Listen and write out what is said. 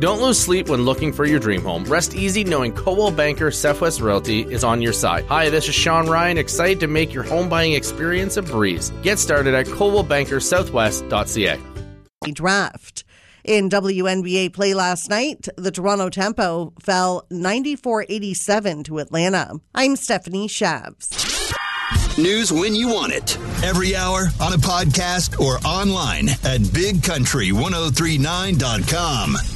Don't lose sleep when looking for your dream home. Rest easy knowing Coldwell Banker Southwest Realty is on your side. Hi, this is Sean Ryan, excited to make your home buying experience a breeze. Get started at coldwellbankersouthwest.ca. Draft. In WNBA play last night, the Toronto Tempo fell 94-87 to Atlanta. I'm Stephanie Shabs. News when you want it. Every hour, on a podcast, or online at bigcountry1039.com.